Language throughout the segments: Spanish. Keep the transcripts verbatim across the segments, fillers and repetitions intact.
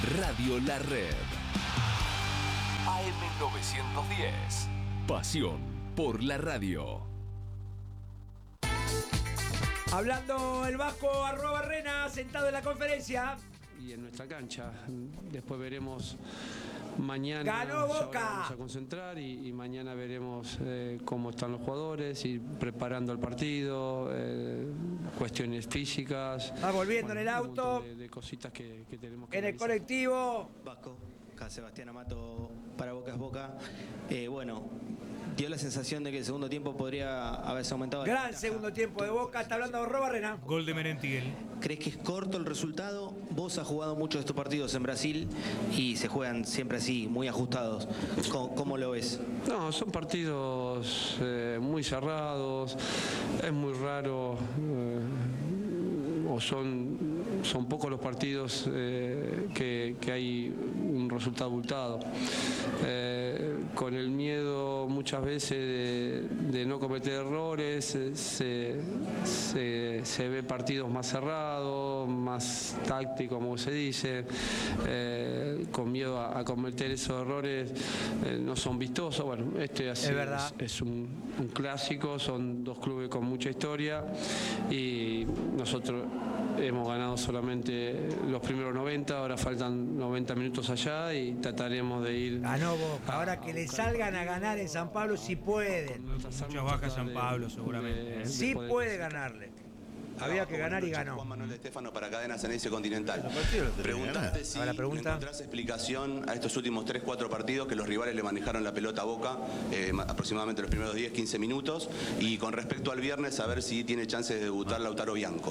Radio La Red. A M novecientos diez. Pasión por la radio. Hablando el Vasco Arrobarrena, sentado en la conferencia. Y en nuestra cancha. Después veremos mañana. ¡Ganó Boca! Vamos a concentrar y, y mañana veremos eh, cómo están los jugadores, ir preparando el partido, eh, cuestiones físicas. Va volviendo bueno, en el auto. De, de cositas que, que tenemos que En realizar. El colectivo. Vasco, acá Sebastián Amato para Boca es Boca. Eh, bueno, dio la sensación de que el segundo tiempo podría haberse aumentado. Gran segundo tiempo de Boca, está hablando Arrobarrena. Gol de Merentiel. ¿Crees que es corto el resultado? Vos has jugado muchos de estos partidos en Brasil y se juegan siempre así, muy ajustados. ¿Cómo, cómo lo ves? No, son partidos eh, muy cerrados, es muy raro, eh, o son, son pocos los partidos eh, que, que hay un resultado abultado. Eh, con el miedo muchas veces de, de no cometer errores, eh, se, se, se ve partidos más cerrados, más tácticos, como se dice, eh, con miedo a, a cometer esos errores, eh, no son vistosos. Bueno, este así es, verdad. es, es un, un clásico, son dos clubes con mucha historia y nosotros hemos ganado solamente los primeros noventa, ahora faltan noventa minutos allá y trataremos de ir. Ganó Boca, ahora que le salgan a ganar en San Pablo si pueden. Muchas bajas San Pablo seguramente. Sí puede ganarle. Había que ganar y ganó. Juan Manuel Estefano para Cadena Ceneice Continental. No, Preguntaste si la pregunta. encontrás explicación a estos últimos tres cuatro partidos que los rivales le manejaron la pelota a Boca eh, aproximadamente los primeros diez quince minutos, y con respecto al viernes, a ver si tiene chances de debutar Lautaro Bianco.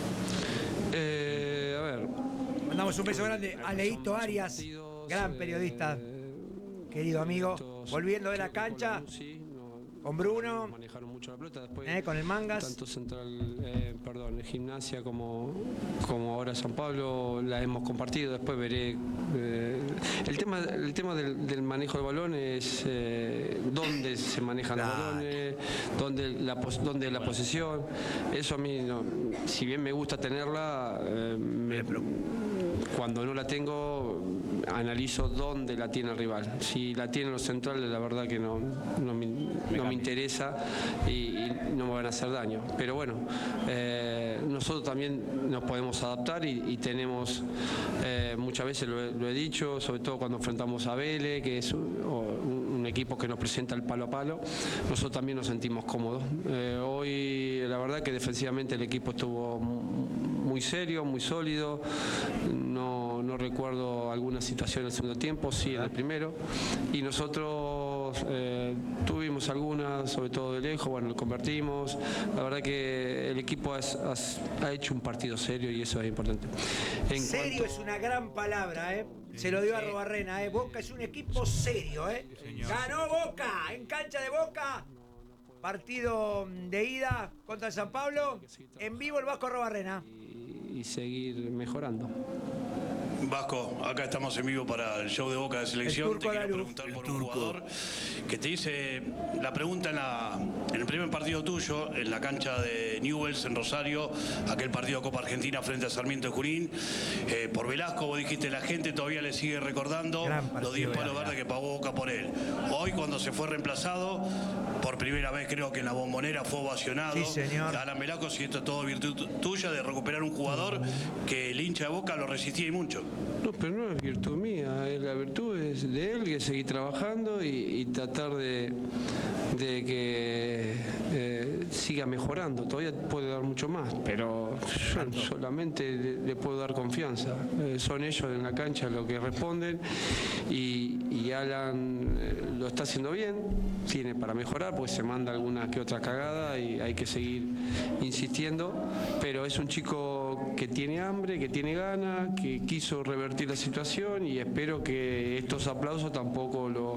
Eh, a ver. Mandamos un beso grande a Leito Arias, gran periodista, querido amigo. Volviendo de la cancha con Bruno, manejaron mucho la pelota, después eh, con el Mangas. Tanto Central, eh, perdón, el Gimnasia como, como ahora San Pablo la hemos compartido. Después veré. Eh, el tema, el tema del, del manejo del balón es eh, dónde se manejan claro. los balones, dónde la, dónde la posesión. Eso a mí, no, si bien me gusta tenerla, eh, me, cuando no la tengo, analizo dónde la tiene el rival. Si la tienen los centrales, la verdad que no, no me, no me interesa y, y no me van a hacer daño. Pero bueno, eh, nosotros también nos podemos adaptar y, y tenemos, eh, muchas veces lo he, lo he dicho, sobre todo cuando enfrentamos a Vélez, que es un, un equipo que nos presenta el palo a palo, nosotros también nos sentimos cómodos. Eh, hoy la verdad que defensivamente el equipo estuvo muy serio, muy sólido. No, no recuerdo alguna situación en el segundo tiempo, sí en el primero, y nosotros eh, tuvimos algunas, sobre todo de lejos, bueno, lo convertimos. La verdad que el equipo has, has, ha hecho un partido serio y eso es importante. En serio cuanto... es una gran palabra, ¿eh? Se lo dio a Arrobarrena, ¿eh? Boca es un equipo serio, ¿eh? Ganó Boca, en cancha de Boca. Partido de ida contra San Pablo. En vivo el Vasco Arrobarrena. Y, y seguir mejorando. Vasco, acá estamos en vivo para el show de Boca de Selección. Te quiero preguntar por un jugador que te hice la pregunta en, la, en el primer partido tuyo, en la cancha de Newell's en Rosario, aquel partido de Copa Argentina frente a Sarmiento de Junín. Eh, por Velasco, vos dijiste, la gente todavía le sigue recordando los diez palos verdes que pagó Boca por él. Hoy, cuando se fue reemplazado, por primera vez creo que en la Bombonera fue ovacionado. Sí, señor. Alan Velasco, si esto es todo virtud tuya de recuperar un jugador que el hincha de Boca lo resistía y mucho. No, pero no es virtud mía, la virtud es de él, que seguir trabajando y, y tratar de, de que eh, siga mejorando. Todavía puede dar mucho más, pero yo solamente le, le puedo dar confianza. Eh, son ellos en la cancha los que responden y, y Alan eh, lo está haciendo bien, tiene para mejorar, pues se manda alguna que otra cagada y hay que seguir insistiendo, pero es un chico que tiene hambre, que tiene ganas, que quiso revertir la situación y espero que estos aplausos tampoco lo,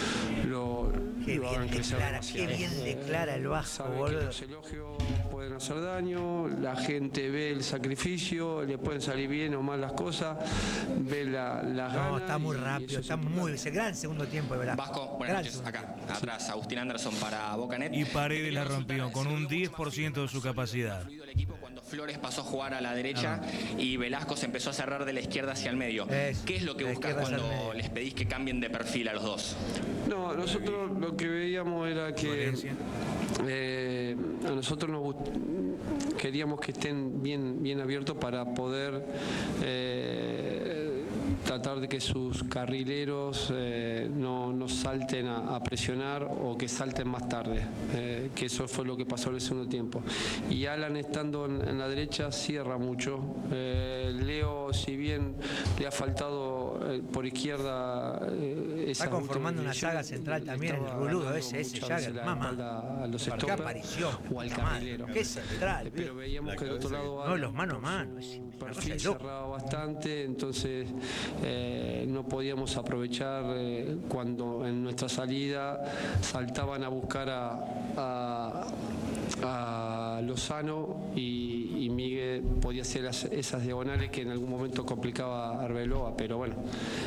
lo, qué lo hagan crecer declara, demasiado. Qué bien declara el Vasco, Sabe boludo. que los elogios pueden hacer daño, la gente ve el sacrificio, le pueden salir bien o mal las cosas, ve la, las ganas. No, está muy y, rápido, y está muy, ese gran segundo tiempo de verdad. Vasco, buenas noches, acá, atrás, Agustín Anderson para Bocanet. Y Paredes la rompió con un diez por ciento de su capacidad. El equipo cuando Flores pasó a jugar a la derecha ah. y Velasco se empezó a cerrar de la izquierda hacia el medio. Es, ¿Qué es lo que buscas cuando les pedís que cambien de perfil a los dos? No, nosotros lo que veíamos era que eh, a nosotros nos queríamos que estén bien, bien abiertos para poder eh, tratar de que sus carrileros eh, no, no salten a, a presionar o que salten más tarde, eh, que eso fue lo que pasó en el segundo tiempo. Y Alan estando en, en la derecha cierra mucho. Eh, Leo, si bien le ha faltado eh, por izquierda eh, está conformando una saga central también, el boludo ese, ese Jagger, mamá. A los qué aparición o al carrilero. Qué central. Pero veíamos que del otro lado no, los mano a mano. Perfil cerraba bastante, entonces eh, no podíamos aprovechar eh, cuando en nuestra salida saltaban a buscar a, a, a Lozano y, y Miguel podía hacer las, esas diagonales que en algún momento complicaba a Arbeloa, pero bueno,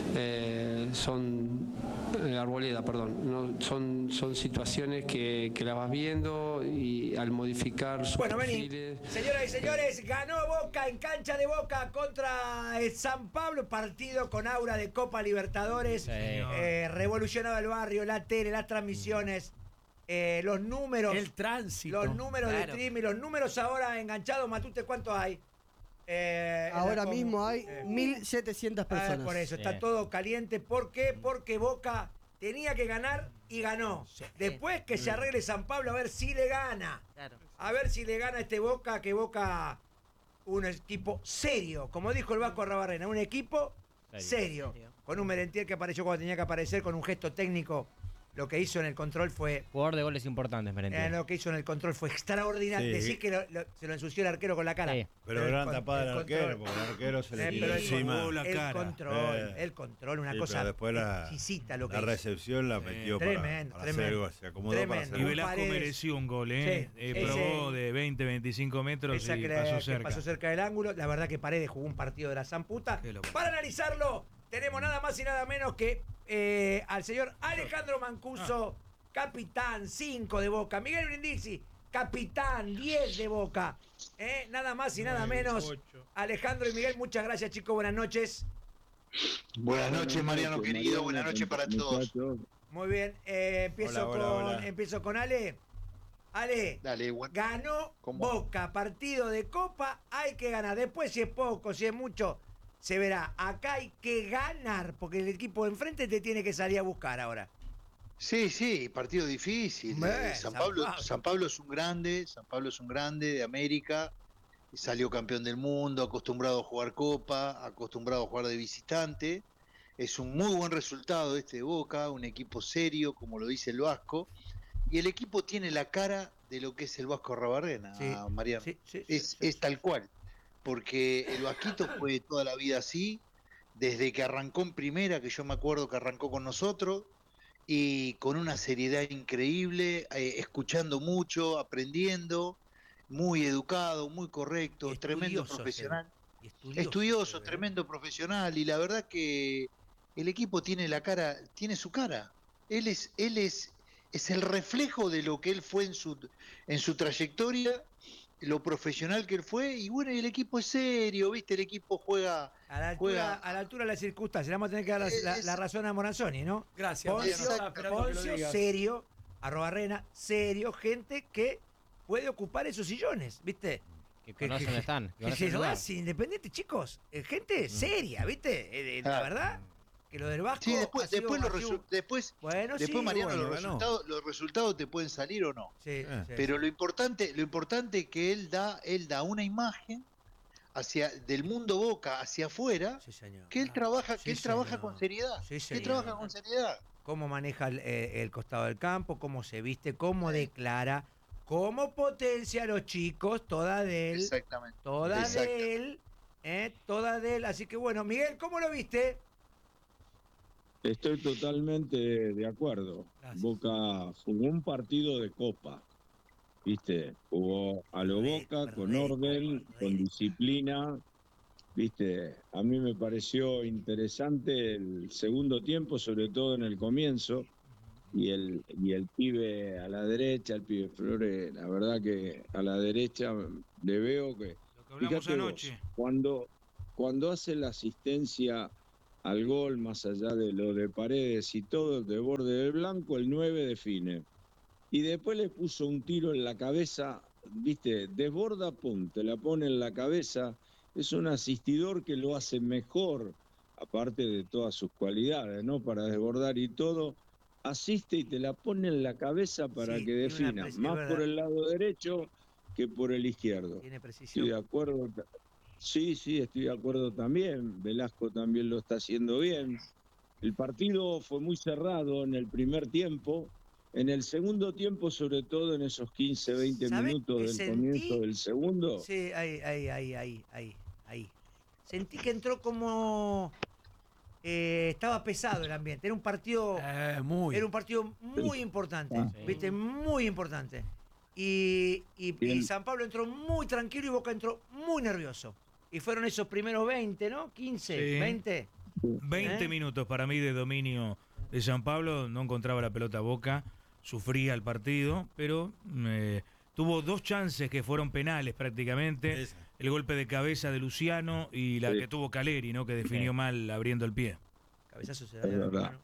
eh, son eh, Arboleda, perdón, no, son, son situaciones que, que las vas viendo y al modificar sus bueno, perfiles. Vení. Señoras y señores, ganó Boca en cancha de Boca contra el San Pablo, partido con aura de Copa Libertadores, sí. eh, revolucionado el barrio, la tele, las transmisiones, eh, los números, el tránsito, los números claro. de streaming, los números ahora enganchados. Matute, ¿cuántos hay? Eh, ahora mismo hay eh, mil setecientas personas. Ah, por eso, está sí. todo caliente. ¿Por qué? Porque Boca tenía que ganar y ganó. Sí. Después que se arregle San Pablo, a ver si le gana. Claro. A ver si le gana este Boca, que Boca, un equipo serio, como dijo el Vasco Arrobarrena, un equipo serio, serio. Con un Merentiel que apareció cuando tenía que aparecer, con un gesto técnico. Lo que hizo en el control fue... Jugador de goles importantes, Merentiel. Eh, lo que hizo en el control fue extraordinario. Sí. Decir que lo, lo, se lo ensució el arquero con la cara. Sí. Pero, pero gran tapada del arquero, porque el arquero se le tiró eh, encima. El, el cara. control, eh. el control, una sí, cosa después la, exquisita lo que la hizo. recepción la metió tremendo, para, para tremendo, hacer algo, se acomodó tremendo. para hacer Y Velasco mereció un gol, ¿eh? Sí, eh probó de veinte, veinticinco metros esa y que pasó que cerca. pasó cerca del ángulo. La verdad que Paredes jugó un partido de la zamputa. Para analizarlo, tenemos nada más y nada menos que eh, al señor Alejandro Mancuso, ah. capitán cinco de Boca. Miguel Brindisi, capitán diez de Boca. ¿Eh? Nada más y nada menos. Alejandro y Miguel, muchas gracias, chicos. Buenas noches. Buenas noches, Mariano querido. Buenas noches para todos. Muy bien. Eh, empiezo, hola, con, hola, hola. empiezo con Ale. Ale, Dale, bueno. ganó ¿Cómo? Boca, partido de Copa, hay que ganar. Después, si es poco, si es mucho, se verá. Acá hay que ganar, porque el equipo de enfrente te tiene que salir a buscar ahora. Sí, sí, partido difícil. Bé, San, Pablo, San Pablo. San Pablo es un grande, San Pablo es un grande de América, salió campeón del mundo, acostumbrado a jugar Copa, acostumbrado a jugar de visitante. Es un muy buen resultado este de Boca, un equipo serio, como lo dice el Vasco, y el equipo tiene la cara de lo que es el Vasco Arrobarrena, sí, Mariano. Sí, sí, es, sí, sí, es tal cual, porque el Vasquito fue toda la vida así, desde que arrancó en primera, que yo me acuerdo que arrancó con nosotros, y con una seriedad increíble, eh, escuchando mucho, aprendiendo, muy educado, muy correcto, tremendo profesional. Estudioso, estudioso tremendo profesional, y la verdad que el equipo tiene la cara, tiene su cara. Él es, él es, es el reflejo de lo que él fue en su, en su trayectoria, lo profesional que él fue, y bueno, y el equipo es serio, ¿viste? El equipo juega a la altura, juega... a la altura de las circunstancias. Le vamos a tener que dar la, es... la, la razón a Moranzoni, ¿no? Gracias. Poncio, Poncio serio, Arrobarrena, serio, gente que puede ocupar esos sillones, ¿viste? Que conocen dónde están. Que se lo hace independiente, chicos. Gente seria, ¿viste? Eh, la verdad, que lo del Vasco. Sí, después, después, los resu después, bueno, después sí, Mariano, bueno, los, bueno. resultados, los resultados te pueden salir o no. Sí, eh. sí, Pero sí. lo importante, lo importante es que él da, él da una imagen hacia del mundo Boca hacia afuera, sí, que él trabaja, que sí, él trabaja señor. con seriedad. Sí, que él trabaja con seriedad. Cómo maneja el, eh, el costado del campo, cómo se viste, cómo declara, cómo potencia a los chicos, toda de él. Exactamente. Toda Exactamente. de él, eh, toda de él. Así que bueno, Miguel, ¿cómo lo viste? Estoy totalmente de acuerdo. Gracias. Boca jugó un partido de Copa, ¿viste? Jugó a lo Boca, con orden, con disciplina, ¿viste? A mí me pareció interesante el segundo tiempo, sobre todo en el comienzo, y el, y el pibe a la derecha, el pibe Flores, la verdad que a la derecha le veo que hablamos Fíjate anoche. vos, cuando, cuando hace la asistencia al gol, más allá de lo de Paredes y todo, de borde del blanco, el nueve define. Y después le puso un tiro en la cabeza, viste, desborda, pum, te la pone en la cabeza. Es un asistidor que lo hace mejor, aparte de todas sus cualidades, ¿no? Para desbordar y todo, asiste y te la pone en la cabeza para Sí, que tiene una defina, precisión, más ¿verdad? por el lado derecho que por el izquierdo. Tiene precisión. Estoy de acuerdo. Sí, sí, estoy de acuerdo también. Velasco también lo está haciendo bien. El partido fue muy cerrado en el primer tiempo. En el segundo tiempo, sobre todo en esos quince, veinte ¿Sabe minutos qué del sentí? comienzo del segundo. Sí, ahí, ahí, ahí, ahí, ahí, ahí. Sentí que entró como... eh, estaba pesado el ambiente. Era un partido... Eh, muy. Era un partido muy importante. Ah. ¿Viste? Muy importante. Y, y, y Bien. San Pablo entró muy tranquilo y Boca entró muy nervioso. Y fueron esos primeros veinte, ¿no? quince, Sí. veinte. veinte ¿Eh? minutos para mí de dominio de San Pablo, no encontraba la pelota Boca, sufría el partido, pero eh, tuvo dos chances que fueron penales prácticamente, Esa. el golpe de cabeza de Luciano y la Sí. que tuvo Caleri, ¿no? Que definió Sí. mal abriendo el pie. Cabezazo se Es da. verdad. Bueno.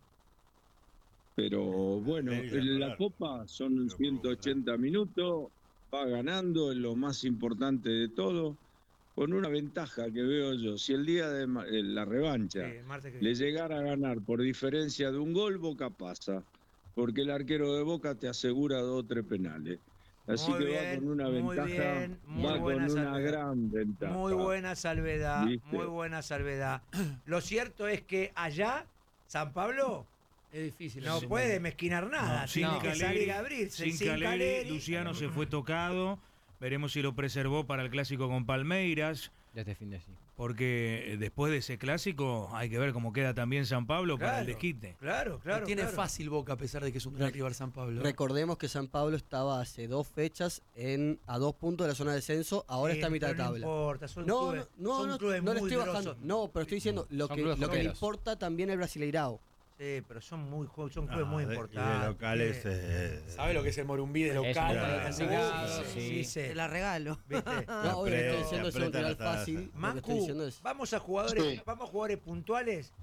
Pero bueno, Ley de en la parar. Copa son Pero ciento ochenta minutos, va ganando, es lo más importante de todo, con una ventaja que veo yo. Si el día de ma- eh, la revancha Sí, martes que le viene. llegara a ganar por diferencia de un gol, Boca pasa, porque el arquero de Boca te asegura dos o tres penales. Así Muy que bien, va con una muy ventaja, bien, muy va con buena una salvedad. gran ventaja. Muy buena salvedad, ¿Viste? muy buena salvedad. Lo cierto es que allá, San Pablo, Es difícil. no sí. puede mezquinar nada, No, tiene sin que Caleri, salir a abrirse. Sin, Caleri, Luciano se fue tocado, veremos si lo preservó para el clásico con Palmeiras, Ya este fin de sí. porque eh, después de ese clásico hay que ver cómo queda también San Pablo para el Claro, desquite. Claro, Lo claro. tiene claro. fácil Boca a pesar de que es un gran rival San Pablo. Recordemos que San Pablo estaba hace dos fechas en a dos puntos de la zona de descenso, ahora Sí, está a mitad de pero no tabla. importa, son No, clubes, no, no, son no, clubes no le muy estoy bajando. grosos. No, pero estoy diciendo lo Son que, clubes lo que le joteros. importa también el Brasileirao. Sí, pero son muy ju- son No, clubes muy de- y de importantes. locales. Sí. eh, ¿Sabe lo que es el Morumbí de Es local? un buen complicado? Sí, Sí. sí, sí. Te la regalo. ¿Viste? No, obvio, apre- estoy diciendo es un apretan rival la taza. fácil. Lo que estoy Mancu, diciendo es. vamos a jugadores, Sí. vamos a jugadores puntuales.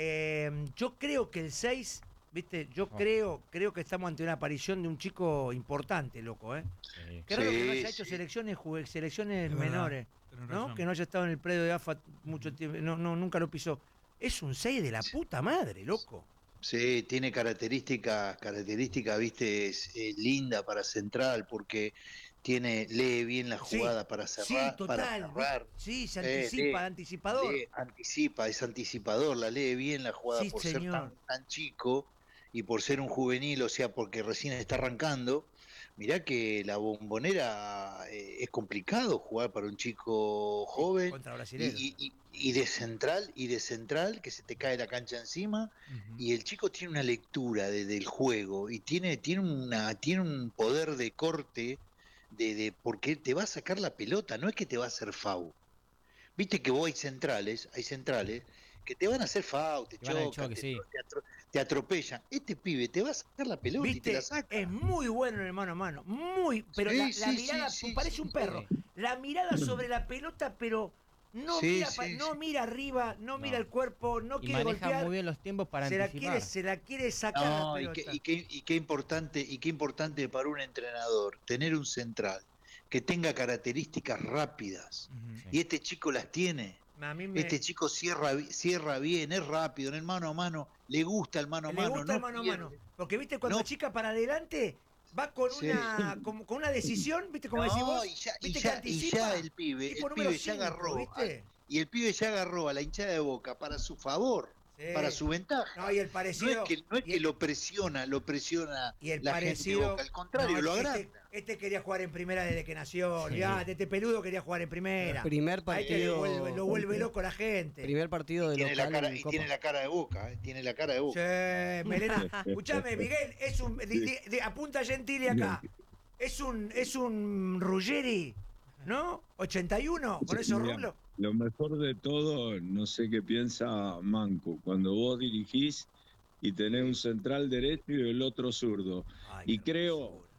Eh, yo creo que el seis, viste, yo Oh. creo, creo que estamos ante una aparición de un chico importante, loco, ¿eh? Sí. Qué raro que no Sí, haya hecho sí. selecciones, jugue- selecciones Es verdad, menores, tenés ¿no? razón. Que no haya estado en el predio de A F A mucho tiempo, no, no, nunca lo pisó. Es un seis de la puta madre, loco. Sí, tiene características, características, viste, es, eh, linda para central porque tiene, lee bien la Sí, jugada para Sí, cerrar, para total. cerrar. Sí, se Eh, anticipa, lee, anticipador. lee, anticipa, es anticipador, la lee bien la jugada Sí, por señor. ser tan, tan chico y por ser un juvenil, o sea, porque recién está arrancando. Mirá que la Bombonera eh, es complicado jugar para un chico joven Contra y, brasileños. y- y- y de central y de central que se te cae la cancha encima y el chico tiene una lectura de- del juego y tiene tiene una tiene un poder de corte de, de porque te va a sacar la pelota, no es que te va a hacer foul. Viste que vos hay centrales, hay centrales que te van a hacer foul, te Te van al chocan, choque, te, sí. te atro- te atropellan. Este pibe te va a sacar la pelota y te ¿Viste? la saca. Es muy bueno en el mano a mano. Muy. Pero Sí, la, la sí, mirada sí, sí, parece sí, un perro. sí. La mirada sobre la pelota, pero no, Sí, mira, sí, pa- sí. no mira arriba, no, mira No. el cuerpo, no Y quiere maneja golpear. muy bien los tiempos para se la anticipar. quiere, se la quiere sacar No, la y pelota. qué, y, qué, y qué importante, y qué importante para un entrenador tener un central que tenga características rápidas. Ujú. Y este chico las tiene. A mí me, Este chico cierra, bi- cierra bien, es rápido, en el mano a mano, le gusta el mano a le mano, gusta no el mano a pierde. mano. Porque viste, cuando No. chica para adelante, va con Sí. una como, con una decisión, viste, como No, decís vos, y ya, y viste ya- que y anticipa. ya el pibe, Tipo el número pibe ya cinco, agarró, ¿viste? y el pibe ya agarró a la hinchada de Boca para su favor, Sí. para su ventaja. No, y el No parecido. es que, no es y que el- lo presiona, lo presiona Y el la gente de parecido. Boca, al contrario, no, lo este, agranda. este quería jugar en primera desde que nació. Olvidate, este peludo quería jugar en primera. Primer Ahí te lo partido. vuelve, lo vuelve loco la gente. Primer partido de Tiene la local cara, en y Copa. tiene la cara de Boca, eh, tiene la cara de Boca. Sí, Melena. Escuchame, Miguel, es un. di- di- di- apunta Gentili acá. Es un. Es un Ruggeri, ¿no? ochenta y uno, con esos Mirá, rulos. Lo mejor de todo, no sé qué piensa Manco, cuando vos dirigís y tenés un central derecho y el otro zurdo. Ay, Y qué creo hermosura.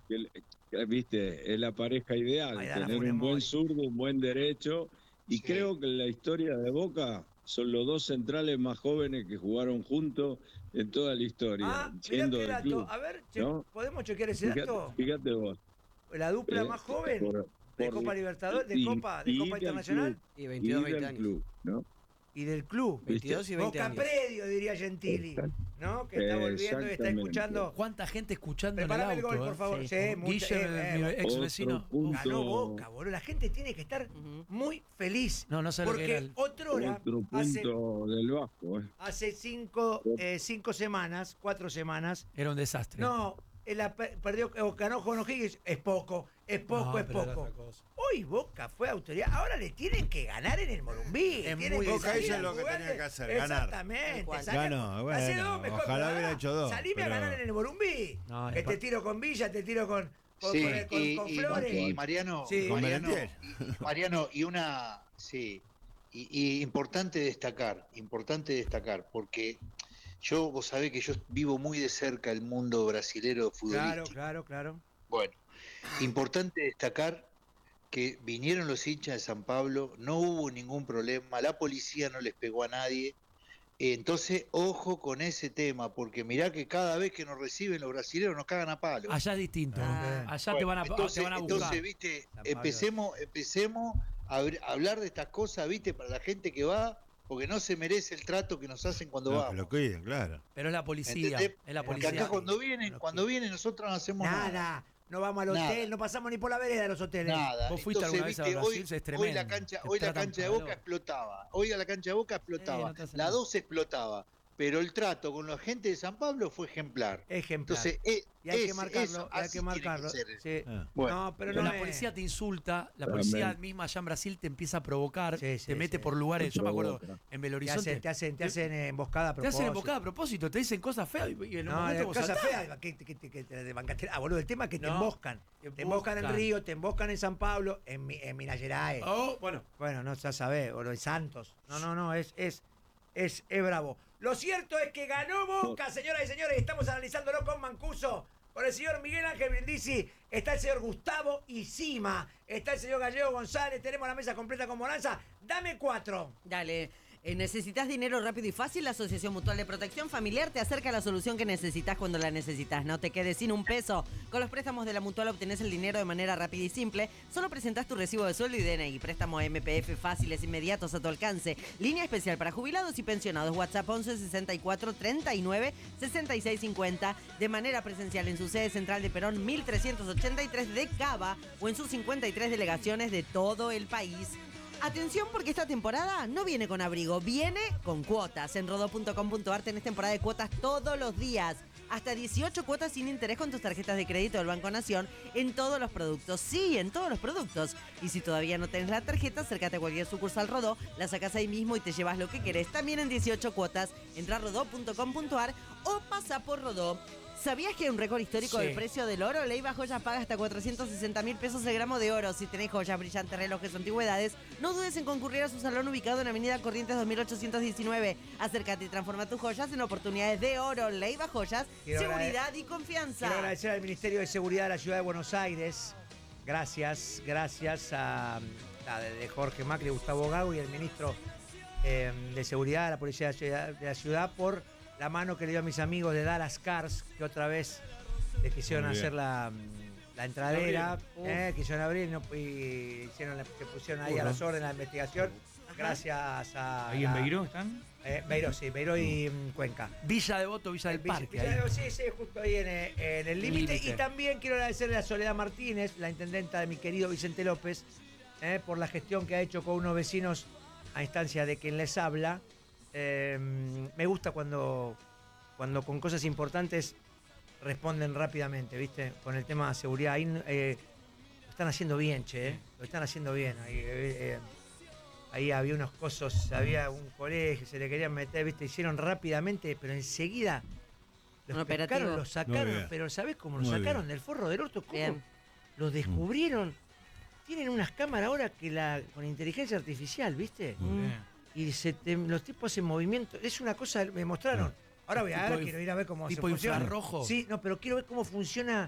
que, que, viste, es la pareja ideal, Maidana tener Funes un buen Mori. zurdo, un buen derecho, y Sí. creo que en la historia de Boca son los dos centrales más jóvenes que jugaron juntos en toda la historia, Ah, mirá siendo qué del dato. club. A ver, che, ¿no? ¿podemos chequear ese Fíjate, dato? fíjate vos. La dupla eh, más joven por- de por- Copa Libertadores, de y- Copa, de y Copa del Internacional club, Y y veintidós, veinte del años. club, ¿no? y del club. veintidós y veinte Boca años. Predio, diría Gentili, ¿no? Que está volviendo y está Exactamente. escuchando. ¿Cuánta gente escuchando en el Prepárame el auto? gol, por eh? favor. Sí, mucha- Guille, eh, mi eh, ex Otro vecino. punto- Ganó Boca, boludo. La gente tiene que estar muy feliz. No, no sé lo que Porque era el- otrora, Otro hace, punto del Vasco, ¿eh? hace cinco, eh, cinco semanas, cuatro semanas, Era un desastre. no, él la per- perdió, o ganó con O'Higgins, es poco, es poco, No, es pero era poco. otra cosa. Hoy Boca fue autoridad, ahora le tienen que ganar en el Morumbí. Es tienen muy que Boca salir hizo a lo que jugarle. tenía que hacer, ganar. Exactamente. Tal salí- Ganó, bueno, hacé dos, mejor ojalá que hubiera nada. hecho dos, Salime a pero- ganar en el Morumbí. No, y que te aparte- tiro con Villa, te tiro con, con, Sí, con- con- y, con y- Flores. y Mariano, Sí. Con Mariano, Merentiel. y- Mariano, y una, sí, y, y importante destacar, importante destacar, porque yo, vos sabés que yo vivo muy de cerca el mundo brasilero futbolístico. Claro, claro, claro. Bueno, importante destacar que vinieron los hinchas de San Pablo, no hubo ningún problema, la policía no les pegó a nadie. Entonces, ojo con ese tema, porque mirá que cada vez que nos reciben los brasileños nos cagan a palo. Allá es distinto. Ah. Allá Bueno, te van a, entonces, te van a buscar. entonces, viste, San Pablo. empecemos, empecemos a, abr- a hablar de estas cosas, viste, para la gente que va, porque no se merece el trato que nos hacen cuando No, vamos. que lo cuiden, claro. Pero es la policía. ¿Entendés? Es la Porque policía. acá cuando vienen, No cuando vienen nosotros no hacemos Nada. nada. No vamos al Nada. hotel, no pasamos ni por la vereda de los hoteles. Nada. Vos fuiste Entonces, alguna vez a viste, Brasil, hoy, es hoy tremendo. la cancha, Te hoy la tratan cancha de para Boca loco. explotaba. Hoy la cancha de Boca explotaba. no te hace la nada. dos explotaba. Pero el trato con la gente de San Pablo fue ejemplar. Ejemplar. Entonces, eh, y hay que ese- marcarlo, eso, y hay así que tiene marcarlo. ser. Sí. Ah. Bueno, no, pero Pero no la es- policía te insulta, la Realmente. policía misma allá en Brasil te empieza a provocar, Sí, sí, te mete sí. por lugares. Yo me acuerdo Provoca. en Belo Te Horizonte. hacen, te hacen, te hacen eh, emboscada a Te propósito. hacen emboscada a propósito, te dicen cosas feas y en un No, momento de vos cosas saltás. feas, que, que, que, que te bancaste. Ah, boludo, el tema es que te No, emboscan. te Te emboscan en emboscan. Río, te emboscan en San Pablo, en, Mi- en Minas Gerais. Oh, bueno. Bueno, no ya sabés, o lo de Santos. No, no, no, es, es, es, es bravo. Lo cierto es que ganó Boca, señoras y señores, y estamos analizándolo con Mancuso, con el señor Miguel Ángel Brindisi, está el señor Gustavo Isima, está el señor Gallego González, tenemos la mesa completa con Moranza. Dame cuatro. Dale. Eh, ¿Necesitas dinero rápido y fácil? La Asociación Mutual de Protección Familiar te acerca a la solución que necesitas cuando la necesitas. No te quedes sin un peso. Con los préstamos de la Mutual obtenés el dinero de manera rápida y simple. Solo presentás tu recibo de sueldo y D N I. Préstamos M P F fáciles, inmediatos a tu alcance. Línea especial para jubilados y pensionados. WhatsApp once sesenta y cuatro treinta y nueve sesenta y seis cincuenta. De manera presencial en su sede central de Perón mil trescientos ochenta y tres de Cava o en sus cincuenta y tres delegaciones de todo el país. Atención porque esta temporada no viene con abrigo, viene con cuotas. En rodó punto com punto ar tenés temporada de cuotas todos los días. Hasta dieciocho cuotas sin interés con tus tarjetas de crédito del Banco Nación en todos los productos. Sí, en todos los productos. Y si todavía no tenés la tarjeta, acércate a cualquier sucursal Rodó, la sacás ahí mismo y te llevas lo que querés. También en dieciocho cuotas. Entra a rodó punto com punto ar o pasa por Rodó. ¿Sabías que hay un récord histórico Sí. del precio del oro? Leiva Joyas paga hasta cuatrocientos sesenta mil pesos el gramo de oro. Si tenés joyas, brillantes, relojes o antigüedades, no dudes en concurrir a su salón ubicado en Avenida Corrientes dos mil ochocientos diecinueve. Acércate y transforma tus joyas en oportunidades de oro. Leiva Joyas, Quiero seguridad y confianza. Quiero agradecer al Ministerio de Seguridad de la Ciudad de Buenos Aires. Gracias, gracias a, a de Jorge Macri, Gustavo Gago y el ministro eh, de Seguridad de la Policía de la Ciudad, de la ciudad por la mano que le dio a mis amigos de Dallas Cars, que otra vez le quisieron Muy bien. hacer la, la entradera, Abrir. eh, quisieron abrir y, no- y hicieron la- se pusieron ahí a las órdenes la investigación. Gracias a. ¿Ahí en la- Beiró están? Eh, Beiró, sí, Beiró y mm, Cuenca. Villa Devoto, Villa del Villa- Parque. Villa ahí. de- Sí, sí, justo ahí en, eh, en el límite. Límite. Y también quiero agradecerle a Soledad Martínez, la intendenta de mi querido Vicente López, eh, por la gestión que ha hecho con unos vecinos a instancia de quien les habla. Eh, me gusta cuando, cuando con cosas importantes responden rápidamente, ¿viste? Con el tema de seguridad. Ahí eh, lo están haciendo bien, che, eh, lo están haciendo bien. Ahí, eh, eh, ahí había unos cosos, había un colegio, se le querían meter, ¿viste? Hicieron rápidamente, pero enseguida los Un pescaron, operativo. los Muy sacaron, bien. pero ¿sabés cómo los Muy sacaron bien. del forro del orto? ¿Cómo? Bien. Los descubrieron. Tienen unas cámaras ahora que la con inteligencia artificial, ¿viste? Muy bien. Y se te- los tipos hacen movimiento. Es una cosa, me mostraron. Ahora voy a Tipo ahora inf- quiero ir a ver cómo tipo se funciona. infrarrojo. Sí, no, pero quiero ver cómo funciona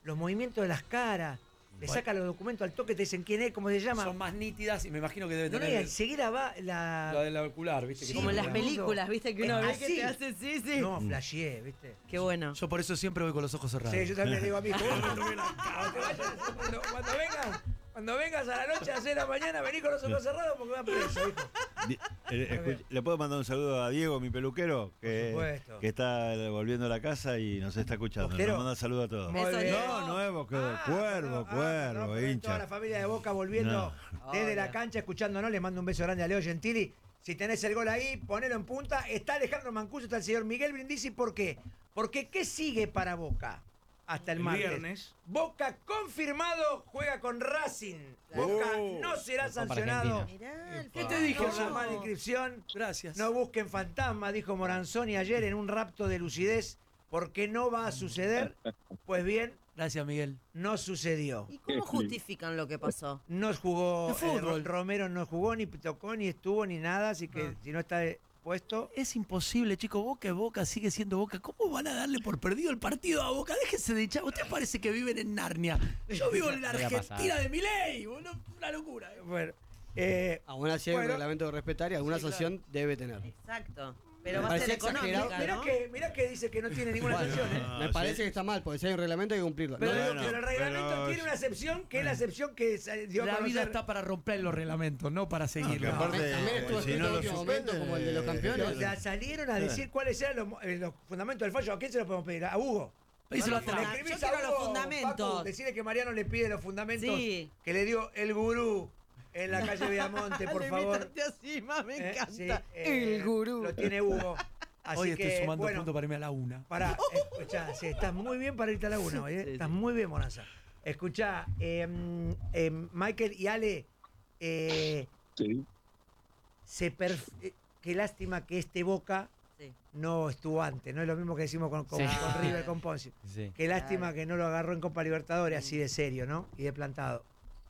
los movimientos de las caras. Le Bueno. saca los documentos al toque, te dicen quién es, cómo se llama. Son más nítidas y me imagino que debe No, no, tener. y enseguida va la. La del ocular, ¿viste? Sí, Que Como en las boludo. películas, ¿viste? Que uno Es ve que así. te hace sí, sí. No, flasheé, ¿viste? Qué bueno. Yo por eso siempre voy con los ojos cerrados. Sí, yo también le digo a mí, vos cuando, cuando te vayas, cuando, cuando vengas, cuando vengas a la noche a las seis de la mañana, vení con los ojos cerrados porque vas preso, hijo. Di- eh, escuch- ¿Le puedo mandar un saludo a Diego, mi peluquero? Que, supuesto. que está volviendo a la casa y nos está escuchando. Nos Bostero. manda un saludo a todos. Muy bien. No, nuevo, que cuervo, cuervo, Toda la hincha. familia de Boca volviendo No. desde la cancha, escuchándonos. Les mando un beso grande a Leo Gentili. Si tenés el gol ahí, ponelo en punta. Está Alejandro Mancuso, está el señor Miguel Brindisi. ¿Por qué? Porque ¿qué sigue para Boca? Hasta el, El martes. viernes. Boca confirmado, juega con Racing. Boca Oh. no será Copa sancionado. Argentina. Mirá, el ¿Qué te dije Por la yo? mala inscripción. Gracias. No busquen fantasmas, dijo Moranzoni ayer en un rapto de lucidez, porque no va a suceder. Pues bien, Gracias, Miguel. no sucedió. ¿Y cómo justifican lo que pasó? No jugó, De fútbol. eh, Ro- Romero no jugó, ni tocó, ni estuvo, ni nada, así que Ah. si no está eh, puesto... Es imposible, chico. Boca es Boca, sigue siendo Boca. ¿Cómo van a darle por perdido el partido a Boca? Déjense de echar. Usted parece que viven en Narnia. Yo vivo en la Voy a Argentina pasar. eh. de Milei, boludo. Una locura. Bueno, eh, Aún así hay un Bueno. reglamento de respetar y alguna Sí, claro. sanción debe tener. Exacto. Pero Me va a ser parecía exagerado. económica, mirá, ¿no? que, mirá que dice que no tiene ninguna Bueno, sanción, ¿eh? me sí. parece que está mal, porque si hay un reglamento hay que cumplirlo. Pero, No, digo, bueno, pero el reglamento pero- tiene una excepción, que es la excepción que se dio a La vida conocer. está para romper los reglamentos, no para que seguirlos. aparte, también estuvo si escrito no en lo último suspende, momento, como el de los eh, campeones. O sea, salieron a decir cuáles eran los, eh, los fundamentos del fallo. ¿A quién se lo podemos pedir? ¿A Hugo? Pedíselo a No, Tele. no, Escribís yo a quiero los Hugo, fundamentos. Pacu, decirle que Mariano le pide los fundamentos Sí. que le dio el gurú en la calle Viamonte, por Le favor. invitaste así, ma, me Eh, encanta. sí, eh, el gurú. Lo tiene Hugo. Así Hoy que, estoy sumando bueno, puntos para irme a la una. Pará, escuchá, sí, estás muy bien para irte a la una hoy, ¿eh? Sí, Estás sí. muy bien, Moranza. Escuchá, eh, eh, Michael y Ale, eh, Sí. se perf- eh, qué lástima que este Boca Sí. no estuvo antes. No es lo mismo que decimos con, con- Sí. con River, con Ponce. Sí. Qué lástima que no lo agarró en Copa Libertadores así de serio, ¿no? Y de plantado.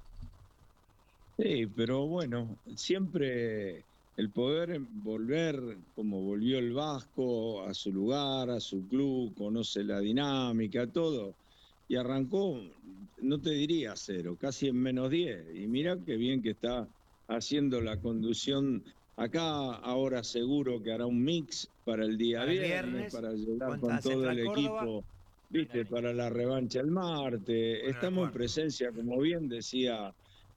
Sí, pero bueno, siempre el poder volver, como volvió el Vasco, a su lugar, a su club, conoce la dinámica, todo, y arrancó, no te diría cero, casi en menos diez. Y mira qué bien que está haciendo la conducción acá, ahora seguro que hará un mix para el día Para el viernes, viernes, para llegar contra con todo Central el Córdoba. equipo, viste, para la revancha el martes. Estamos en presencia, como bien decía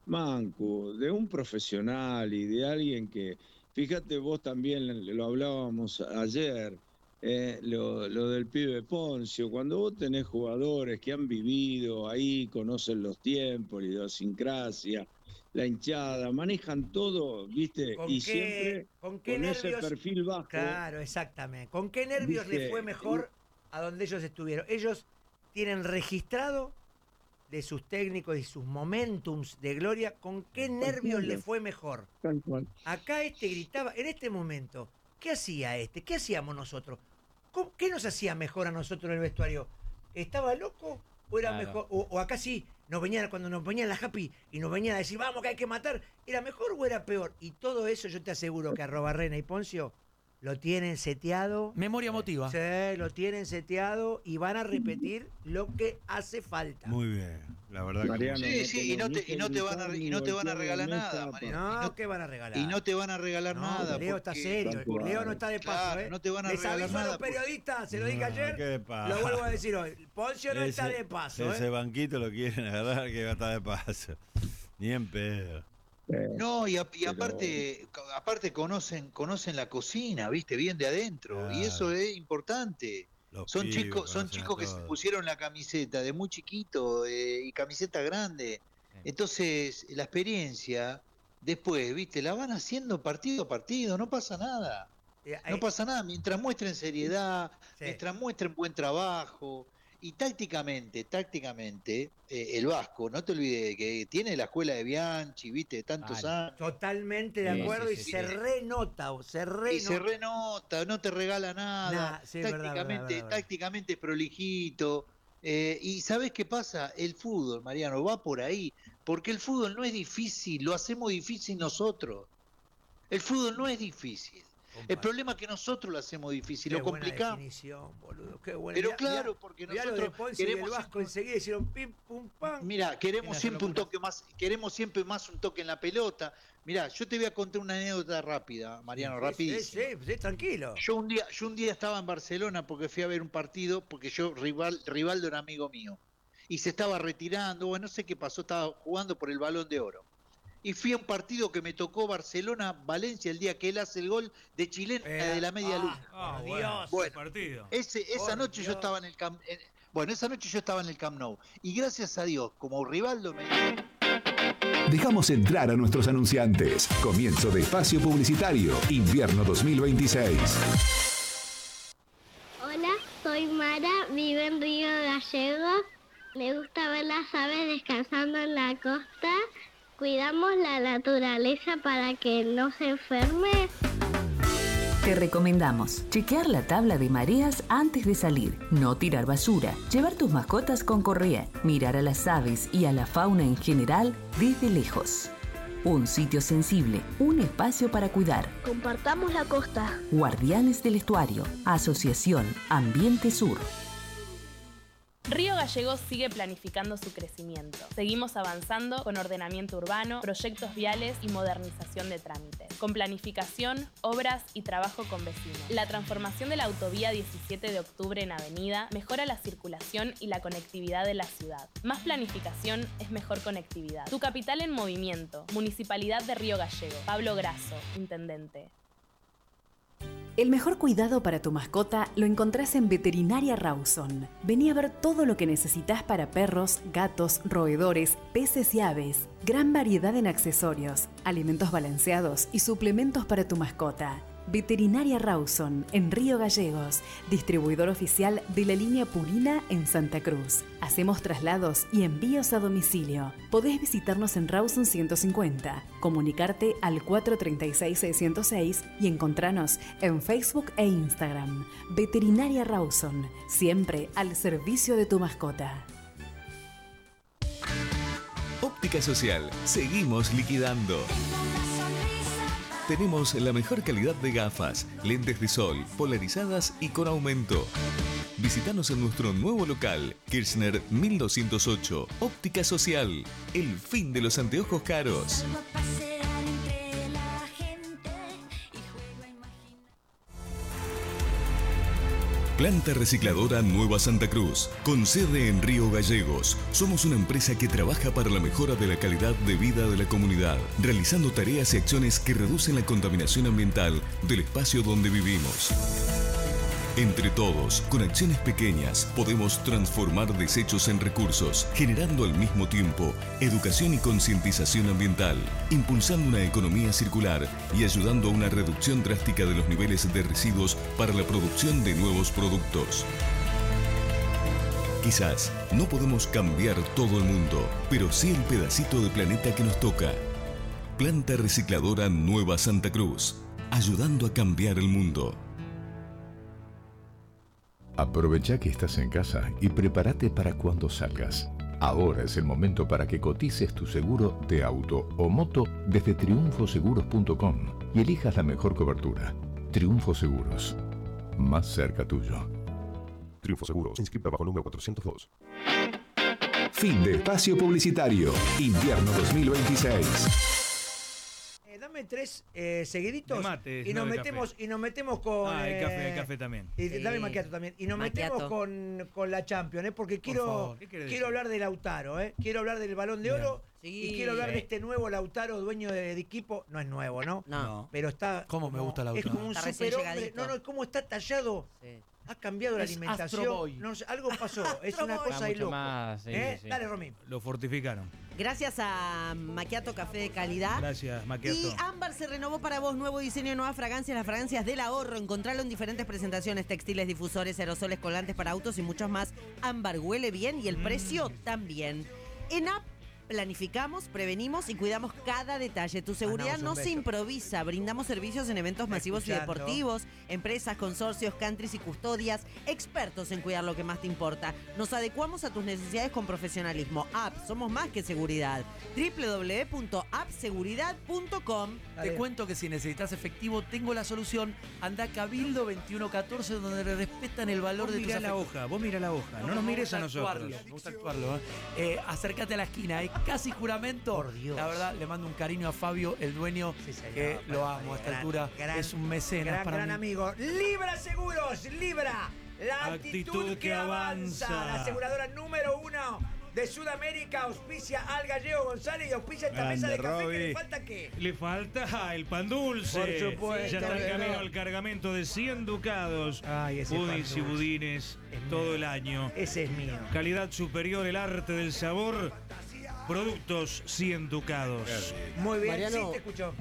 Mancu, de un profesional y de alguien que, fíjate vos también, lo hablábamos ayer, eh, lo, lo del pibe Poncio, cuando vos tenés jugadores que han vivido ahí, conocen los tiempos, la idiosincrasia, la hinchada, manejan todo, viste, ¿Con y qué, siempre con qué con ese nervios? perfil bajo. Claro, exactamente. ¿Con qué nervios Viste, les fue mejor a donde ellos estuvieron? Ellos tienen registrado de sus técnicos y sus momentums de gloria, ¿con qué nervios les fue mejor? Tal cual. Acá este gritaba, en este momento, ¿qué hacía este? ¿Qué hacíamos nosotros? ¿Cómo- ¿Qué nos hacía mejor a nosotros en el vestuario? ¿Estaba loco o era Claro. mejor? O, o acá sí, nos venían, cuando nos venían la happy y nos venían a decir, vamos que hay que matar, ¿era mejor o era peor? Y todo eso yo te aseguro que a Robarrena y Poncio lo tienen seteado. Memoria emotiva. Sí, lo tienen seteado y van a repetir lo que hace falta. Muy bien, la verdad. Mariano, Sí, no sí, y no te, y no te van a, y no te van a regalar nada, Mariano. No, ¿qué van a regalar? Y no te van a regalar No, nada. Leo está porque- serio. Leo no está de paso, Claro, ¿eh? no te van a Les regalar aviso a nada. los periodistas, se lo dije No, ayer, qué de paso. lo vuelvo a decir hoy. Poncio no está Ese- de paso, Ese ¿eh? banquito lo quieren agarrar que va a estar de paso. Ni en pedo. No, y, a- y aparte, ca- aparte conocen, conocen la cocina, viste, bien de adentro. Y eso es importante. Los Son pibes chicos, son conocen a chicos que se todos. pusieron la camiseta de muy chiquito eh, y camiseta grande. Entonces, la experiencia, después, viste, la van haciendo partido a partido, no pasa nada. Eh, No eh, pasa nada, mientras muestren seriedad, Sí. mientras muestren buen trabajo. Y tácticamente, tácticamente, eh, el Vasco, no te olvides que tiene la escuela de Bianchi, viste, de tantos Vale. años. Totalmente de Sí, acuerdo sí, y sí, se sí. renota, o se renota. Y se renota, no te regala nada. Nah, sí, verdad, tácticamente, verdad, verdad, verdad. tácticamente prolijito. Eh, y ¿sabes qué pasa? El fútbol, Mariano, va por ahí. Porque el fútbol no es difícil, lo hacemos difícil nosotros. El fútbol no es difícil. El problema es que nosotros lo hacemos difícil, Qué lo buena complicamos. definición, boludo. Qué buena. Pero Mirá, claro, mirá, porque mirá nosotros lo de Ponce y queremos el Vasco enseguida hicieron pim, pum, pam. Mira, queremos Era siempre solo un toque más, queremos siempre más un toque en la pelota. Mira, yo te voy a contar una anécdota rápida, Mariano, Sí, rapidísimo. Sí, sí, sí, tranquilo. Yo un día, yo un día estaba en Barcelona porque fui a ver un partido, porque yo rival, Rivaldo era amigo mío. Y se estaba retirando, bueno, no sé qué pasó, estaba jugando por el Balón de Oro. Y fui a un partido que me tocó Barcelona-Valencia el día que él hace el gol de chilena Eh, de la media ah, luna. Ah, Por bueno, Dios. Bueno, partido. Ese, esa Por noche Dios. yo estaba en el Camp, en- bueno, esa noche yo estaba en el Camp Nou. Y gracias a Dios, como Rivaldo me Dejamos entrar a nuestros anunciantes. Comienzo de espacio publicitario. Invierno dos mil veintiséis. Hola, soy Mara, vivo en Río Gallegos. Me gusta ver las aves descansando en la costa. Cuidamos la naturaleza para que no se enferme. Te recomendamos chequear la tabla de mareas antes de salir, no tirar basura, llevar tus mascotas con correa, mirar a las aves y a la fauna en general desde lejos. Un sitio sensible, un espacio para cuidar. Compartamos la costa. Guardianes del Estuario, Asociación Ambiente Sur. Río Gallegos sigue planificando su crecimiento. Seguimos avanzando con ordenamiento urbano, proyectos viales y modernización de trámites. Con planificación, obras y trabajo con vecinos. La transformación de la autovía diecisiete de octubre en avenida mejora la circulación y la conectividad de la ciudad. Más planificación es mejor conectividad. Tu capital en movimiento. Municipalidad de Río Gallegos. Pablo Grasso, Intendente. El mejor cuidado para tu mascota lo encontrás en Veterinaria Rawson. Vení a ver todo lo que necesitas para perros, gatos, roedores, peces y aves. Gran variedad en accesorios, alimentos balanceados y suplementos para tu mascota. Veterinaria Rawson, en Río Gallegos, distribuidor oficial de la línea Purina en Santa Cruz. Hacemos traslados y envíos a domicilio. Podés visitarnos en Rawson ciento cincuenta, comunicarte al cuatro tres seis, seis cero seis y encontranos en Facebook e Instagram. Veterinaria Rawson, siempre al servicio de tu mascota. Óptica Social. Seguimos liquidando. Tenemos la mejor calidad de gafas, lentes de sol, polarizadas y con aumento. Visítanos en nuestro nuevo local, Kirchner mil doscientos ocho. Óptica Social. El fin de los anteojos caros. Planta Recicladora Nueva Santa Cruz, con sede en Río Gallegos. Somos una empresa que trabaja para la mejora de la calidad de vida de la comunidad, realizando tareas y acciones que reducen la contaminación ambiental del espacio donde vivimos. Entre todos, con acciones pequeñas, podemos transformar desechos en recursos, generando al mismo tiempo educación y concientización ambiental, impulsando una economía circular y ayudando a una reducción drástica de los niveles de residuos para la producción de nuevos productos. Quizás no podemos cambiar todo el mundo, pero sí el pedacito de planeta que nos toca. Planta Recicladora Nueva Santa Cruz, ayudando a cambiar el mundo. Aprovecha que estás en casa y prepárate para cuando salgas. Ahora es el momento para que cotices tu seguro de auto o moto desde triunfo seguros punto com y elijas la mejor cobertura. Triunfo Seguros, más cerca tuyo. Triunfo Seguros, inscrita bajo número cuatrocientos dos. Fin de espacio publicitario. Invierno dos mil veintiséis. Eh, dame tres eh, seguiditos De mate, y, no nos de metemos, café. y nos metemos con... Ah, hay café, hay eh, café también. Y, Sí. Dame macchiato también. Y nos Macchiato. metemos con, con la Champions, ¿eh? porque quiero, favor, ¿qué querés quiero decir? hablar de Lautaro, ¿eh? quiero hablar del Balón de Bien. Oro Sí. y quiero hablar Sí. de este nuevo Lautaro, dueño de, de equipo. No es nuevo, ¿no? No. Pero está... ¿Cómo me como- gusta Es Lautaro? como un Está recién superhombre. llegadito. No, no, cómo está tallado. Sí. Ha cambiado la Es alimentación. Astro Boy. No sé, algo pasó. Es una Astro Boy. cosa de Mucho loco. más, sí, ¿Eh? sí, sí. Dale, Romín. Lo fortificaron. Gracias a Macchiato Café de Calidad. Gracias, Macchiato. Y Ámbar se renovó para vos, nuevo diseño, nuevas fragancias, las fragancias del ahorro. Encontralo en diferentes presentaciones, textiles, difusores, aerosoles, colgantes para autos y muchos más. Ámbar huele bien y el precio también. En App Planificamos, prevenimos y cuidamos cada detalle. Tu seguridad no se improvisa. Brindamos servicios en eventos masivos y deportivos, empresas, consorcios, countries y custodias, expertos en cuidar lo que más te importa. Nos adecuamos a tus necesidades con profesionalismo. App, somos más que seguridad. doble u doble u doble u punto app seguridad punto com. Te cuento que si necesitas efectivo, tengo la solución. Anda a Cabildo veintiuno catorce, donde le respetan el valor Vos de tus mirá la efectivos. hoja, vos mirá la hoja, no, No, nos me mires gusta a nosotros. actuarlo, me gusta actuarlo. ¿eh? Eh, acércate a la esquina, ¿eh? Casi juramento. Por Dios. La verdad, le mando un cariño a Fabio, el dueño, que señor, lo amo a esta gran, altura. gran, es un mecenas Gran, para gran mí. amigo. Libra Seguros, Libra. La actitud, Actitud que, que avanza. avanza. La aseguradora número uno de Sudamérica auspicia al Gallego González y auspicia esta Grande, mesa de café. Robbie. ¿Qué le falta qué? Le falta el pan dulce. Por supuesto. Ya está en Sí, camino claro. al cargamento de cien ducados. ese Budins pan y dulce. budines todo el año. Ese es mío. Calidad superior, el arte del sabor. Productos cien ducados. Muy bien, Mariano. sí te escucho.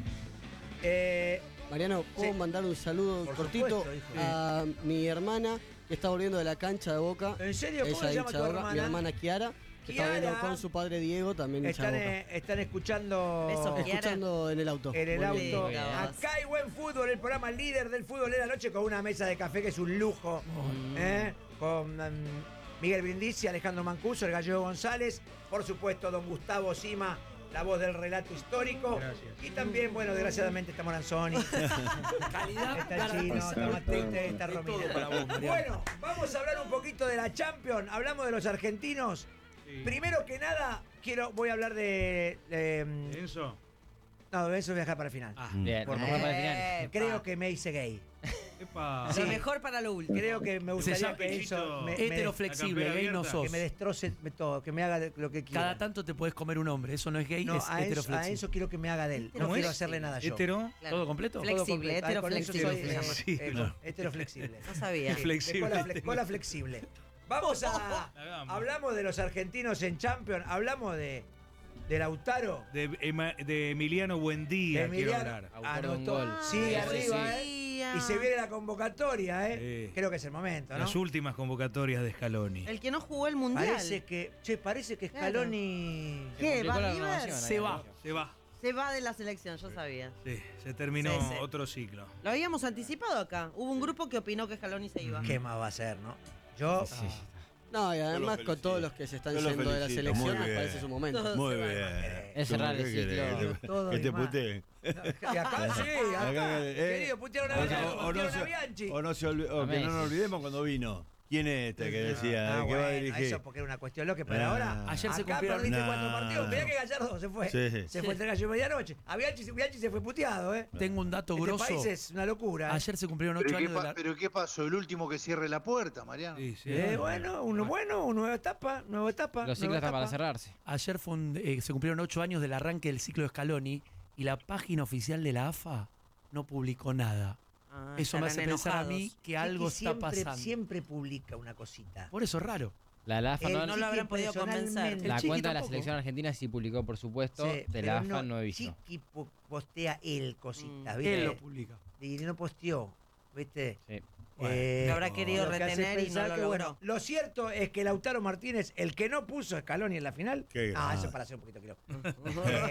Eh, Mariano, ¿puedo Sí. mandar un saludo Por cortito supuesto, hijo. a mi hermana que está volviendo de la cancha de Boca? ¿En serio? ¿Cómo Ella se llama hincha tu de Boca. hermana? Mi hermana Kiara, que está Kiara. volviendo con su padre Diego, también hincha están, de Boca. eh, están escuchando. Besos, Kiara. Escuchando en el auto. En el Volviendo. auto. Acá hay buen fútbol, el programa líder del fútbol de la noche con una mesa de café que es un lujo. ¿eh? Con mm, Miguel Brindisi, Alejandro Mancuso, el Gallego González, por supuesto, don Gustavo Sima, la voz del relato histórico. Gracias. Y también, bueno, desgraciadamente está Moranzoni. Calidad, Está el chino, está Matute, está Es todo Romina. para vos, Mariano. Bueno, vamos a hablar un poquito de la Champions. Hablamos de los argentinos. Primero que nada, quiero, voy a hablar de. de, mm, Enzo. no, de eso voy a dejar para el final. Bien, Por mejor favor. para el final. Eh, Creo que me hice gay. Epa. Lo mejor para lo último. Creo que me Se gustaría llama que eso me, me- heteroflexible, la gay no abierta. sos. que me destroce me- todo, que me haga de- lo que quiera. Cada tanto te puedes comer un hombre, eso no es gay, no, es a, Enzo, a heteroflexible. Enzo quiero que me haga de él. No ¿Cómo quiero es? hacerle nada yo. ¿Hetero? Claro. ¿Todo completo? Todo Flexible, completo. Ah, con eso soy, heteroflexible. eh, eh, No. heteroflexible. No sabía. Sí, Flexible. de Cola, fle- cola flexible. Vamos a. Hagamos. Hablamos de los argentinos en Champions. Hablamos de, de Lautaro. De, Ema- de Emiliano Buendía de quiero Emiliano. hablar. Autor de un Anotó. gol. Sí, Sí, arriba, sí. ¿eh? Y se viene la convocatoria, ¿eh? Sí. Creo que es el momento, ¿no? Las últimas convocatorias de Scaloni. El que no jugó el mundial. Parece que. Che, parece que Claro. Scaloni. ¿Qué? complicó ¿Va la River? renovación ahí, Se va. amigo. Se va. Se va de la selección, yo sabía. Sí, se terminó Sí, sí. otro ciclo. Lo habíamos anticipado acá. Hubo un grupo que opinó que Scaloni se iba. ¿Qué más va a hacer, no? Yo. Sí. No, y además con felicito. todos los que se están Yo lo yendo de la felicito, selección, muy me bien. parece su momento. Todos Muy se van. bien. Es cerrar el ¿Qué querés? ciclo. Que Todo te- y Que te más. puteen. Y acá sí, acá. Acá, eh, Querido, putearon a O, Bianchi. o no putearon a se, Bianchi. o no se olvi- o A que no nos Messi. olvidemos cuando vino. ¿Quién es este que decía? Ah, que va a bueno, dirigir? eso porque era una cuestión loca, pero Ah. ahora. Ayer se acá cumplieron- perdiste Nah. cuatro partidos. Mirá que Gallardo se fue. Sí. Se fue entre gallo y medianoche. A Bianchi, Bianchi se fue puteado, ¿eh? Tengo un dato Este grosso. país es una locura. ¿eh? Ayer se cumplieron ¿Pero ocho qué, años de pa- la... pero qué pasó? ¿El último que cierre la puerta, Mariano? Sí, sí. Eh, bueno, uno bueno, una nueva etapa, nueva etapa. Los ciclos nueva están para etapa. cerrarse. Ayer fue un- eh, se cumplieron ocho años del arranque del ciclo de Scaloni y la página oficial de la A F A no publicó nada. Ah, Eso me hace estarán pensar a enojados. mí que Es algo que está siempre, pasando. Siempre publica una cosita. Por eso es raro. La de la AFA Eh, no, no lo habrán podido convencer. personalmente. la Chiqui cuenta de la tampoco. selección argentina sí publicó, por supuesto. Sí, de la pero AFA no, he visto. Chiqui po- postea él cositas, Mm. ¿viste? Él lo publica. Y no posteó, ¿viste? Sí. Bueno, Eh, que habrá querido lo que hace retener y no pensar lo que, logró. bueno, lo cierto es que Lautaro Martínez, el que no puso a Scaloni en la final, Qué ah, grande. eso para hacer un poquito kilo. Eh,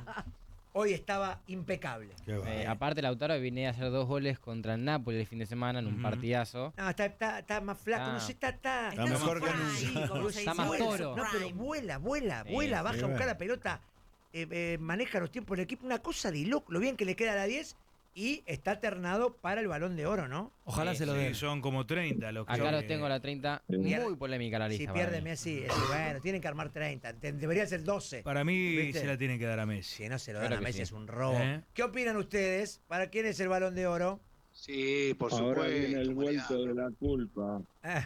hoy estaba impecable. Qué va. Eh, aparte, Lautaro viene a hacer dos goles contra el Napoli el fin de semana en un Ujú. partidazo. No, está, está, está más flaco, Ah. no sé, está, está, Está mejor que Sí, nunca. como se Está dice. más vuela, toro. No, pero vuela, vuela, Sí, vuela, sí, baja a bueno. buscar la pelota, eh, eh, maneja los tiempos del equipo, una cosa de loco, lo bien que le queda a la diez y está ternado para el Balón de Oro, ¿no? Ojalá Sí, se lo Sí, den. son como treinta los que... Acá los tengo la treinta. Pierde- Muy polémica la Si lista. pierde para mí. Messi, es, bueno, tienen que armar treinta, te- debería ser doce. Para mí ¿Viste? se la tienen que dar a Messi. Si no se lo Creo dan a que Messi sí. es un robo. ¿Eh? ¿Qué opinan ustedes? ¿Para quién es el Balón de Oro? Sí, por Ahora supuesto. viene el vuelto Mariano. de la culpa.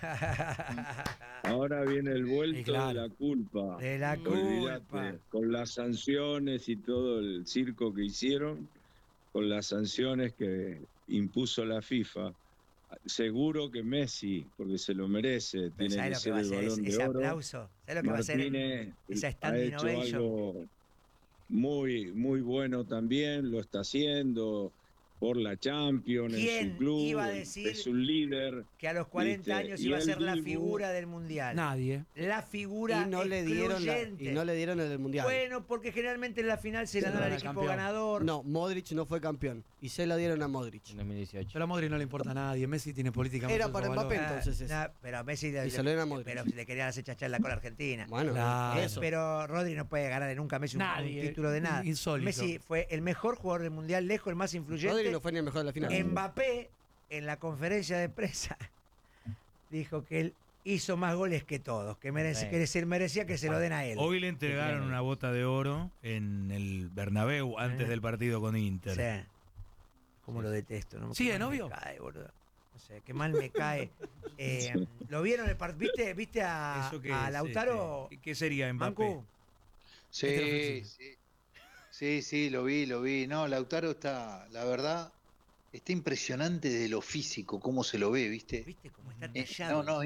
Ahora viene el Sí, vuelto claro. de la culpa. De la Olvídate, culpa. con las sanciones y todo el circo que hicieron, con las sanciones que impuso la FIFA, seguro que Messi, porque se lo merece, tiene que ¿Sabes lo que ser va a el hacer? balón Ese, de ese oro. aplauso. ¿Sabes lo que va a hacer? Martínez Esa ha standing hecho ovation. algo muy, muy bueno también, lo está haciendo. por la Champions, en ¿Quién su club, iba a decir es un líder. que a los cuarenta ¿viste? años Y iba a el ser la Dibu- figura del Mundial? Nadie. La figura Y no le dieron la- excluyente. y no le dieron el del Mundial. Bueno, porque generalmente en la final se la dan al equipo ganador. No, Modric no fue campeón. Y se la dieron a Modric. En dos mil dieciocho. Pero a Modric no le importa a nadie. Messi tiene política. Era para Mbappé Ah, entonces ese. nah, pero a Messi le, Y se lo dieron a Modric. pero le querían hacer chachar la cola a Argentina. Bueno, Claro. Eh, eso. pero Rodri no puede ganar nunca a Messi un- Nadie. un título de nada. Insólito. Messi fue el mejor jugador del Mundial, lejos el más influyente. Rodri no fue ni el mejor de la final. Mbappé, en la conferencia de prensa, dijo que él hizo más goles que todos, que, merece, Sí. que se merecía que se lo den a él. Hoy le entregaron una bota de oro en el Bernabéu antes Eh. del partido con Inter. Sí. Cómo lo detesto. ¿no? ¿Sigue Qué mal me novio? cae, boludo. No sé, qué mal me cae. Eh, ¿Lo vieron el partido? ¿Viste, ¿Viste a, ¿Eso qué a es? Lautaro? Este, ¿Qué sería Mbappé? Mancu? Sí, sí. Sí, sí, lo vi, lo vi. No, Lautaro está, la verdad, está impresionante de lo físico, cómo se lo ve, ¿viste? ¿Viste cómo está Eh, tallado? no, no,